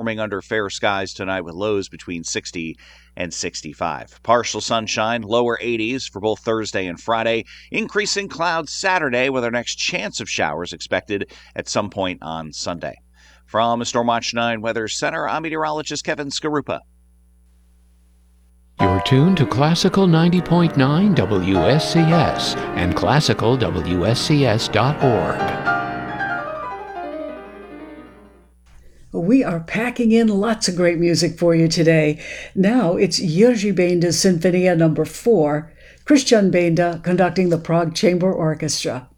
warming under fair skies tonight with lows between 60 and 65. Partial sunshine, lower 80s for both Thursday and Friday. Increasing clouds Saturday with our next chance of showers expected at some point on Sunday. From Stormwatch 9 Weather Center, I'm meteorologist Kevin Skarupa. You're tuned to Classical 90.9 WSCS and classicalwscs.org. We are packing in lots of great music for you today. Now it's Jiří Benda's Sinfonia No. 4, Christian Benda conducting the Prague Chamber Orchestra.